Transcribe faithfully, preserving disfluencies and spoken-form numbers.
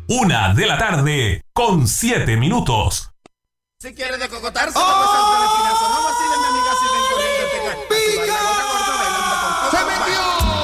Una de la tarde con siete minutos. Si quieres de cocotarse, ¡oh!